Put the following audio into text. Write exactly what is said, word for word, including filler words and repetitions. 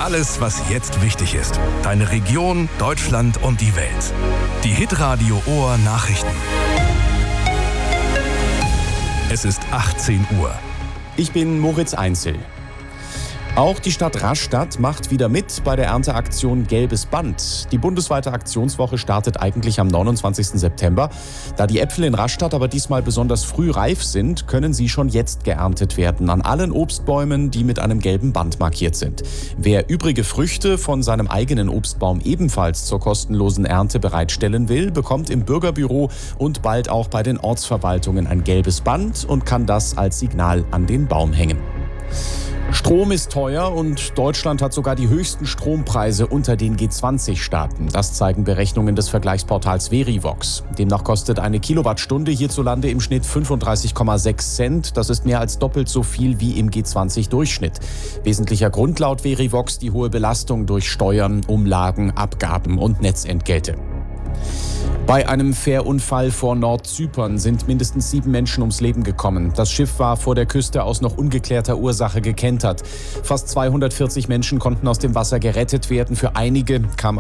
Alles, was jetzt wichtig ist. Deine Region, Deutschland und die Welt. Die Hitradio Ohr Nachrichten. Es ist achtzehn Uhr. Ich bin Moritz Einzel. Auch die Stadt Rastatt macht wieder mit bei der Ernteaktion Gelbes Band. Die bundesweite Aktionswoche startet eigentlich am neunundzwanzigsten September. Da die Äpfel in Rastatt aber diesmal besonders früh reif sind, können sie schon jetzt geerntet werden. An allen Obstbäumen, die mit einem gelben Band markiert sind. Wer übrige Früchte von seinem eigenen Obstbaum ebenfalls zur kostenlosen Ernte bereitstellen will, bekommt im Bürgerbüro und bald auch bei den Ortsverwaltungen ein gelbes Band und kann das als Signal an den Baum hängen. Strom ist teuer und Deutschland hat sogar die höchsten Strompreise unter den G zwanzig Staaten. Das zeigen Berechnungen des Vergleichsportals Verivox. Demnach kostet eine Kilowattstunde hierzulande im Schnitt fünfunddreißig Komma sechs Cent. Das ist mehr als doppelt so viel wie im G zwanzig Durchschnitt. Wesentlicher Grund laut Verivox die hohe Belastung durch Steuern, Umlagen, Abgaben und Netzentgelte. Bei einem Fährunfall vor Nordzypern sind mindestens sieben Menschen ums Leben gekommen. Das Schiff war vor der Küste aus noch ungeklärter Ursache gekentert. Fast zweihundertvierzig Menschen konnten aus dem Wasser gerettet werden. Für einige kam